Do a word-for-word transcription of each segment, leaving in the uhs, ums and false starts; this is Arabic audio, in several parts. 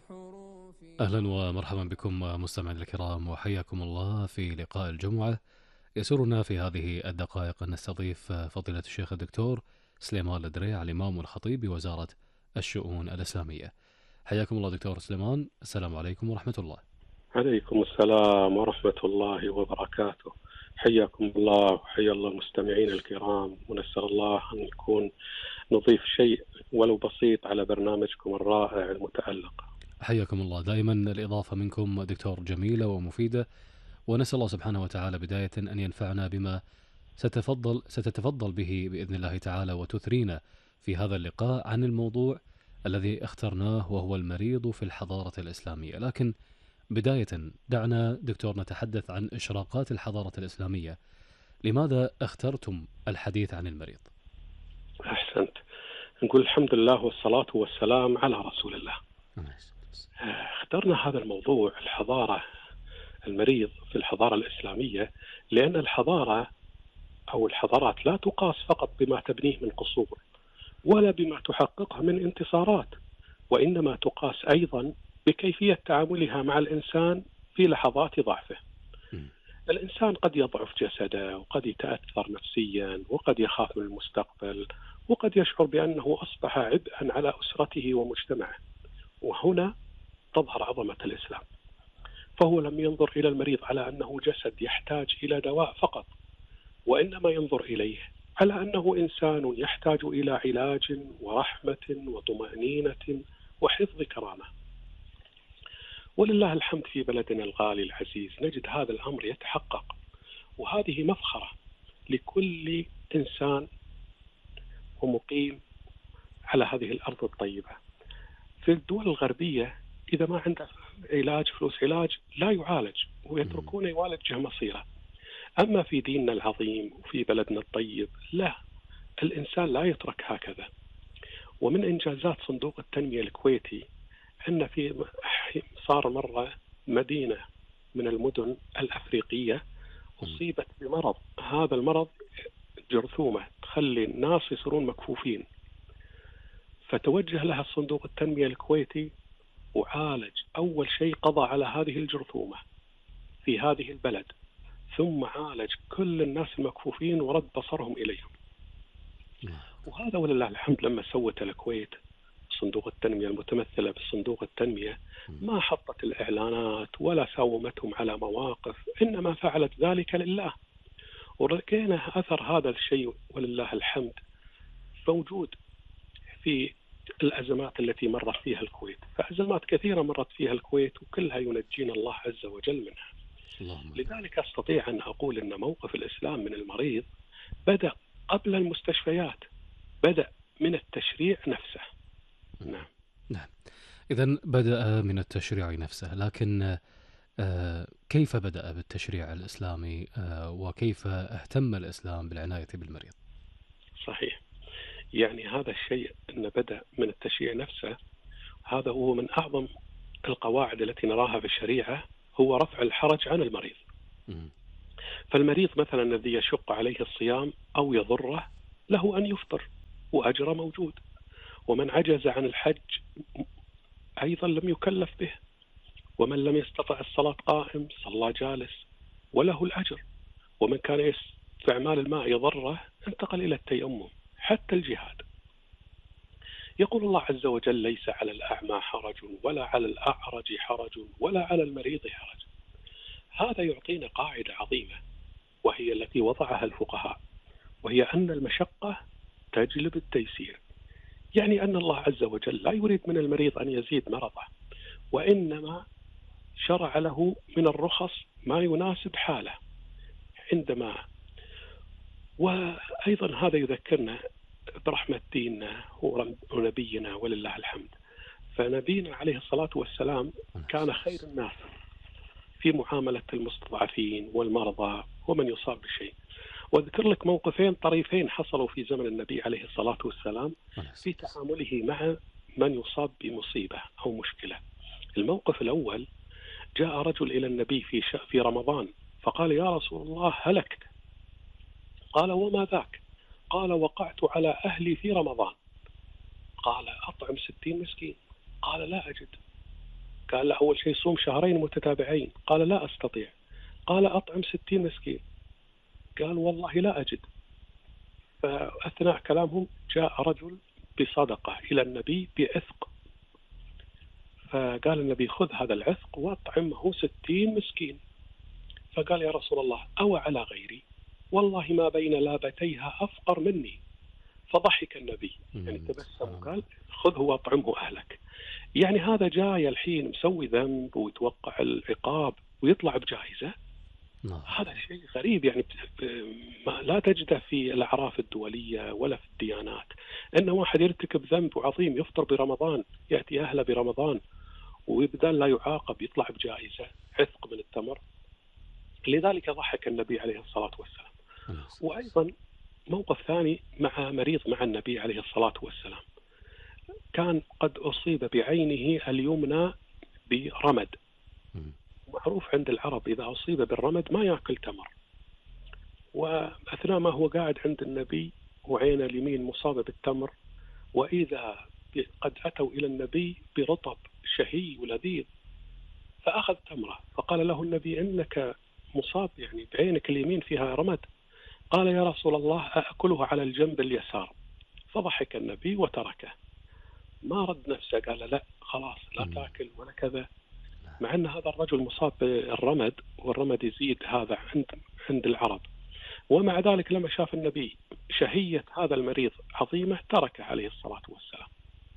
أهلا ومرحبا بكم مستمعينا الكرام، وحياكم الله في لقاء الجمعة. يسرنا في هذه الدقائق أن نستضيف فضيلة الشيخ الدكتور سليمان الدريع، الإمام والخطيب بوزارة الشؤون الإسلامية. حياكم الله دكتور سليمان، السلام عليكم ورحمة الله. عليكم السلام ورحمة الله وبركاته. حياكم الله وحيا الله المستمعين الكرام، ونسأل الله أن يكون نضيف شيء ولو بسيط على برنامجكم الرائع المتألق. حياكم الله، دائما الإضافة منكم دكتور جميلة ومفيدة، ونسأل الله سبحانه وتعالى بداية أن ينفعنا بما ستفضل ستتفضل به بإذن الله تعالى، وتثرينا في هذا اللقاء عن الموضوع الذي اخترناه، وهو المريض في الحضارة الإسلامية. لكن بداية دعنا دكتور نتحدث عن إشراقات الحضارة الإسلامية. لماذا اخترتم الحديث عن المريض؟ أحسنت. نقول الحمد لله والصلاة والسلام على رسول الله. اخترنا هذا الموضوع الحضارة، المريض في الحضارة الإسلامية، لأن الحضارة أو الحضارات لا تقاس فقط بما تبنيه من قصور ولا بما تحققه من انتصارات، وإنما تقاس أيضا بكيفية تعاملها مع الإنسان في لحظات ضعفه. الإنسان قد يضعف جسده، وقد يتأثر نفسيا، وقد يخاف من المستقبل، وقد يشعر بأنه أصبح عبئا على أسرته ومجتمعه. وهنا تظهر عظمة الإسلام، فهو لم ينظر إلى المريض على أنه جسد يحتاج إلى دواء فقط، وإنما ينظر إليه على أنه إنسان يحتاج إلى علاج ورحمة وطمأنينة وحفظ كرامة. ولله الحمد في بلدنا الغالي العزيز نجد هذا الأمر يتحقق، وهذه مفخرة لكل إنسان ومقيم على هذه الأرض الطيبة. في الدول الغربية إذا ما عنده علاج، فلوس علاج، لا يعالج ويتركون يوالجه مصيره. أما في ديننا العظيم وفي بلدنا الطيب لا، الإنسان لا يترك هكذا. ومن إنجازات صندوق التنمية الكويتي أن في صار مرة مدينة من المدن الأفريقية أصيبت بمرض، هذا المرض جرثومة تخلي الناس يصيرون مكفوفين، فتوجه لها الصندوق التنمية الكويتي وعالج. أول شيء قضى على هذه الجرثومة في هذه البلد، ثم عالج كل الناس المكفوفين ورد بصرهم إليهم. وهذا ولله الحمد لما سوت الكويت صندوق التنمية المتمثلة بصندوق التنمية ما حطت الإعلانات ولا ساومتهم على مواقف، إنما فعلت ذلك لله. ورأينا أثر هذا الشيء ولله الحمد موجود في الأزمات التي مرت فيها الكويت، فأزمات كثيرة مرت فيها الكويت وكلها ينجينا الله عز وجل منها. لذلك أستطيع أن أقول أن موقف الإسلام من المريض بدأ قبل المستشفيات، بدأ من التشريع نفسه. نعم نعم، إذن بدأ من التشريع نفسه، لكن آه كيف بدأ بالتشريع الإسلامي آه وكيف اهتم الإسلام بالعناية بالمريض؟ صحيح، يعني هذا الشيء أنه بدأ من التشريع نفسه، هذا هو من أعظم القواعد التي نراها في الشريعة، هو رفع الحرج عن المريض. م. فالمريض مثلا الذي يشق عليه الصيام أو يضره له أن يفطر وأجر موجود، ومن عجز عن الحج أيضا لم يكلف به، ومن لم يستطع الصلاة قائم صلى جالس وله الأجر، ومن كان استعمال الماء يضره انتقل إلى التيمم. حتى الجهاد يقول الله عز وجل: ليس على الأعمى حرج ولا على الأعرج حرج ولا على المريض حرج. هذا يعطينا قاعدة عظيمة وهي التي وضعها الفقهاء، وهي أن المشقة تجلب التيسير. يعني أن الله عز وجل لا يريد من المريض أن يزيد مرضه، وإنما شرع له من الرخص ما يناسب حاله عندما. وأيضا هذا يذكرنا برحمة ديننا ونبينا ولله الحمد. فنبينا عليه الصلاة والسلام كان خير الناس في معاملة المستضعفين والمرضى ومن يصاب بشيء. واذكر لك موقفين طريفين حصلوا في زمن النبي عليه الصلاة والسلام في تعامله مع من يصاب بمصيبة أو مشكلة. الموقف الأول: جاء رجل إلى النبي في في رمضان فقال: يا رسول الله هلكت. قال: وما ذاك؟ قال: وقعت على أهلي في رمضان. قال: أطعم ستين مسكين. قال: لا أجد. قال له أول شيء صوم شهرين متتابعين. قال لا أستطيع. قال أطعم ستين مسكين. قال والله لا أجد. فأثناء كلامهم جاء رجل بصدقة إلى النبي بعثق، فقال النبي خذ هذا العثق واطعمه ستين مسكين. فقال يا رسول الله أو على غيري؟ والله ما بين لابتيها أفقر مني. فضحك النبي، يعني تبسم وقال خذه واطعمه أهلك. يعني هذا جاي الحين مسوي ذنب ويتوقع العقاب ويطلع بجائزة. هذا شيء غريب، يعني ما لا تجده في الأعراف الدولية ولا في الديانات، إن واحد يرتكب ذنب عظيم يفطر برمضان، يأتي أهله برمضان ويبدال لا يعاقب يطلع بجائزة عثق من التمر. لذلك ضحك النبي عليه الصلاة والسلام. وأيضا موقف ثاني مع مريض مع النبي عليه الصلاة والسلام، كان قد أصيب بعينه اليمنى برمد. معروف عند العرب إذا أصيب بالرمد ما يأكل تمر. وأثناء ما هو قاعد عند النبي وعين اليمين مصابة بالتمر، وإذا قد أتوا إلى النبي برطب شهي ولذيذ، فأخذ تمرة فقال له النبي إنك مصاب يعني بعينك اليمين فيها رمد. قال يا رسول الله أأكله على الجنب اليسار. فضحك النبي وتركه، ما رد نفسه، قال لا خلاص لا تأكل ولا كذا، مع أن هذا الرجل مصاب بالرمد والرمد يزيد هذا عند عند العرب. ومع ذلك لما شاف النبي شهية هذا المريض عظيمة تركه عليه الصلاة والسلام.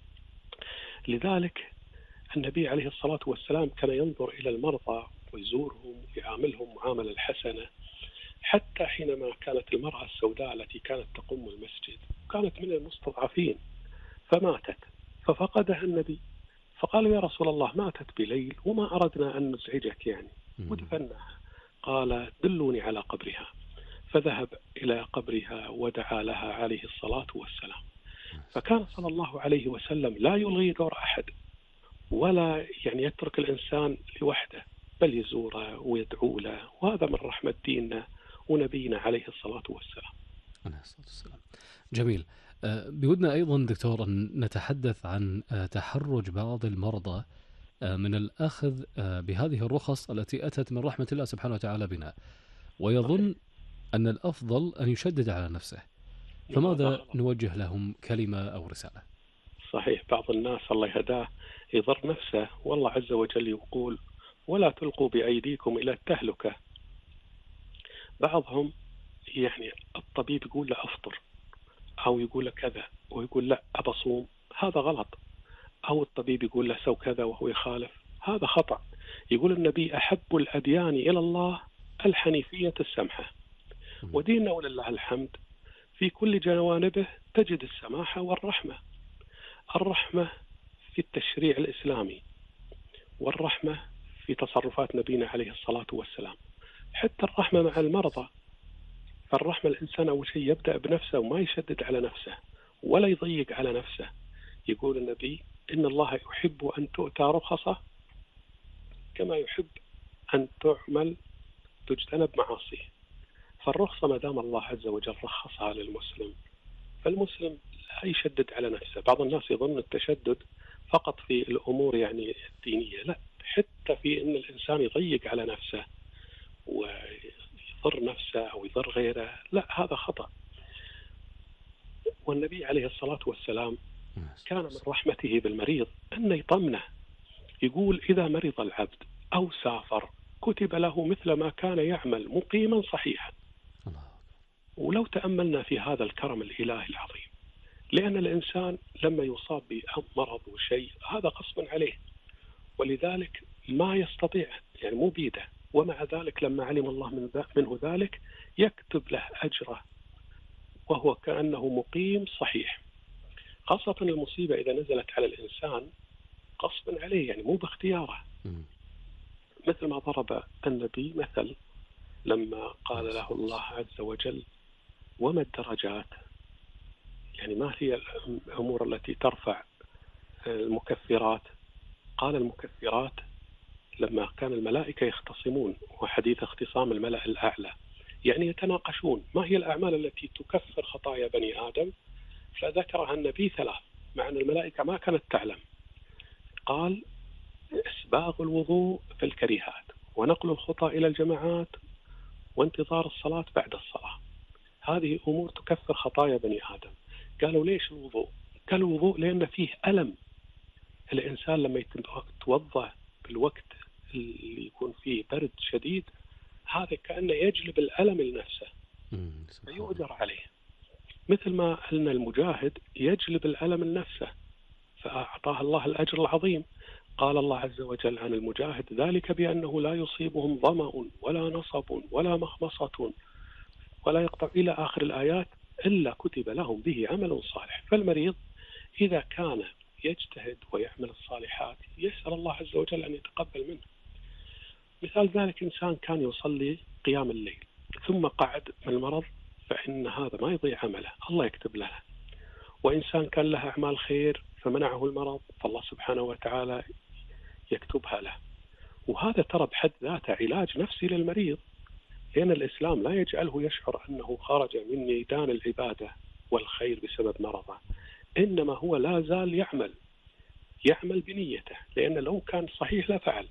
لذلك النبي عليه الصلاة والسلام كان ينظر إلى المرضى ويزورهم ويعاملهم معاملة الحسنة، حتى حينما كانت المرأة السوداء التي كانت تقوم المسجد كانت من المستضعفين فماتت، ففقدها النبي، فقال يا رسول الله ماتت بليل وما أردنا أن نزعجك يعني ودفناها. قال دلوني على قبرها. فذهب إلى قبرها ودعا لها عليه الصلاة والسلام. فكان صلى الله عليه وسلم لا يلغي دور أحد ولا يعني يترك الإنسان لوحده، بل يزوره ويدعو له، وهذا من رحمة ديننا ونبينا عليه الصلاة والسلام. عليه الصلاة والسلام. جميل. بودنا أيضا دكتور أن نتحدث عن تحرج بعض المرضى من الأخذ بهذه الرخص التي أتت من رحمة الله سبحانه وتعالى بنا، ويظن أن الأفضل أن يشدد على نفسه، فماذا نوجه لهم كلمة أو رسالة؟ صحيح، بعض الناس الله يهداه يضر نفسه، والله عز وجل يقول ولا تلقوا بأيديكم إلى التهلكة. بعضهم يعني الطبيب يقول له أفطر أو يقول له كذا ويقول لا أبصوم، هذا غلط. أو الطبيب يقول له سو كذا وهو يخالف، هذا خطأ. يقول النبي أحب الأديان إلى الله الحنيفية السمحة، وديننا ولله الحمد في كل جوانبه تجد السماحة والرحمة. الرحمة في التشريع الإسلامي، والرحمة في تصرفات نبينا عليه الصلاة والسلام، حتى الرحمة مع المرضى. فالرحمة الإنسان أول شيء يبدأ بنفسه وما يشدد على نفسه ولا يضيق على نفسه. يقول النبي إن الله يحب أن تؤتى رخصة كما يحب أن تعمل تجتنب معاصيه. فالرخصة ما دام الله عز وجل رخصها للمسلم، فالمسلم لا يشدد على نفسه. بعض الناس يظن التشدد فقط في الأمور يعني الدينية، لا، حتى في أن الإنسان يضيق على نفسه ويضر نفسه أو يضر غيره، لا، هذا خطأ. والنبي عليه الصلاة والسلام كان من رحمته بالمريض أن يطمنه، يقول إذا مرض العبد أو سافر كتب له مثل ما كان يعمل مقيما صحيحا. ولو تأملنا في هذا الكرم الإلهي العظيم، لأن الإنسان لما يصاب بمرض وشيء هذا غصب عليه، ولذلك ما يستطيع يعني مو بيده، ومع ذلك لما علم الله من منه ذلك يكتب له أجره وهو كأنه مقيم صحيح. خاصة المصيبة إذا نزلت على الإنسان غصبا عليه، يعني مو باختياره. مثل ما ضرب النبي مثل لما قال له الله عز وجل وما الدرجات، يعني ما هي الأمور التي ترفع المكفرات. قال المكفرات لما كان الملائكة يختصمون، وحديث اختصام الملأ الأعلى، يعني يتناقشون ما هي الأعمال التي تكفر خطايا بني آدم، فذكرها النبي ثلاث، مع أن الملائكة ما كانت تعلم. قال وإسباغ الوضوء في الكريهات، ونقل الخطى إلى الجماعات، وانتظار الصلاة بعد الصلاة. هذه أمور تكفر خطايا بني آدم. قالوا ليش الوضوء؟ قال الوضوء لأن فيه ألم. الإنسان لما يتوضأ بالوقت اللي يكون فيه برد شديد، هذا كأنه يجلب الألم لنفسه فيؤجر عليه، مثل ما أن المجاهد يجلب الألم لنفسه فأعطاه الله الأجر العظيم. قال الله عز وجل عن المجاهد: ذلك بأنه لا يصيبهم ظمأ ولا نصب ولا مخمصة ولا يقطع إلى آخر الآيات إلا كتب لهم به عمل صالح. فالمريض إذا كان يجتهد ويعمل الصالحات يسأل الله عز وجل أن يتقبل منه. مثال ذلك إنسان كان يصلي قيام الليل ثم قعد من المرض، فإن هذا ما يضيع عمله، الله يكتب له. وإنسان كان له أعمال خير فمنعه المرض، فالله سبحانه وتعالى يكتبها له. وهذا ترى بحد ذاته علاج نفسي للمريض، لأن الإسلام لا يجعله يشعر أنه خرج من ميدان العبادة والخير بسبب مرضه، إنما هو لا زال يعمل يعمل بنيته، لأن لو كان صحيح لا فعل.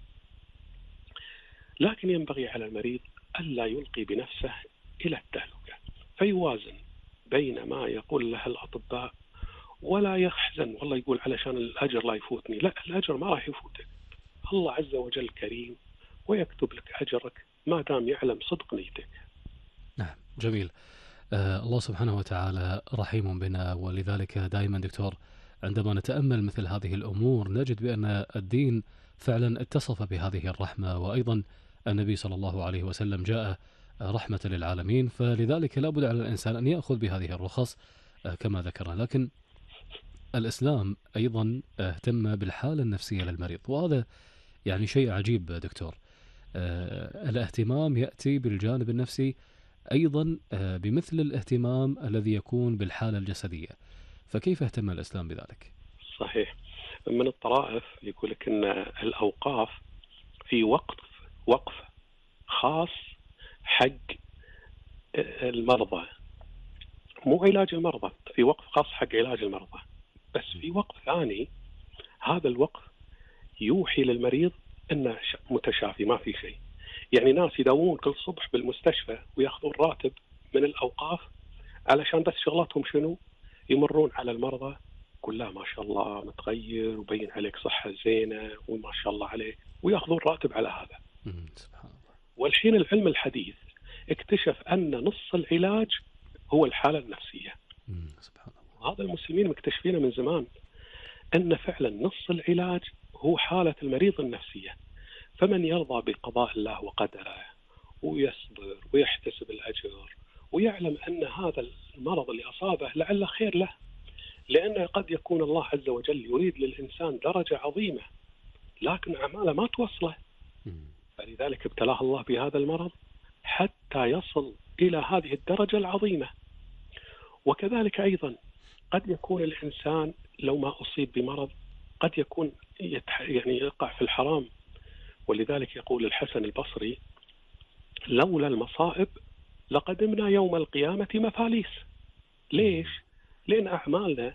لكن ينبغي على المريض ألا يلقي بنفسه إلى التهلكة، فيوازن بين ما يقول له الأطباء ولا يحزن والله يقول علشان الأجر لا يفوتني. لا، الأجر ما راح يفوتك، الله عز وجل كريم ويكتب لك أجرك ما دام يعلم صدق نيتك. نعم، جميل. آه الله سبحانه وتعالى رحيم بنا، ولذلك دائما دكتور عندما نتأمل مثل هذه الأمور نجد بأن الدين فعلا اتصف بهذه الرحمة، وأيضا النبي صلى الله عليه وسلم جاء رحمة للعالمين، فلذلك لا بد على الإنسان أن يأخذ بهذه الرخص آه كما ذكرنا. لكن الإسلام أيضا اهتم بالحالة النفسية للمريض، وهذا يعني شيء عجيب دكتور. آه الاهتمام يأتي بالجانب النفسي أيضا آه بمثل الاهتمام الذي يكون بالحالة الجسدية، فكيف اهتم الإسلام بذلك؟ صحيح. من الطرائف يقول لك أن الأوقاف في وقف وقف خاص حق المرضى، مو علاج المرضى، في وقف خاص حق علاج المرضى، بس في وقف ثاني هذا الوقف يوحي للمريض أنه متشافي ما في شيء. يعني ناس يداومون كل صبح بالمستشفى ويأخذون راتب من الأوقاف علشان بس شغلاتهم شنو؟ يمرون على المرضى، يقول لا ما شاء الله متغير وبين عليك صحة زينة وما شاء الله عليك، ويأخذون راتب على هذا. سبحان الله. والحين العلم الحديث اكتشف أن نص العلاج هو الحالة النفسية. سبحان الله. هذا المسلمين مكتشفينه من زمان، أن فعلا نص العلاج هو حالة المريض النفسية. فمن يرضى بقضاء الله وقدره ويصبر ويحتسب الأجر ويعلم أن هذا المرض اللي أصابه لعل خير له، لأنه قد يكون الله عز وجل يريد للإنسان درجة عظيمة لكن أعماله ما توصله، فلذلك ابتلاه الله بهذا المرض حتى يصل إلى هذه الدرجة العظيمة. وكذلك أيضا قد يكون الإنسان لو ما أصيب بمرض قد يكون يتح... يعني يقع في الحرام، ولذلك يقول الحسن البصري: لولا المصائب لقدمنا يوم القيامة مفاليس. ليش؟ لأن أعمالنا